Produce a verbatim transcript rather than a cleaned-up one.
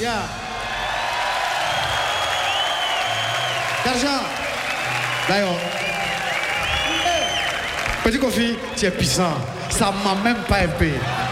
Yeah. D'argent. D'ailleurs. Petit Kofi, tu es puissant. Ça m'a même pas un peu.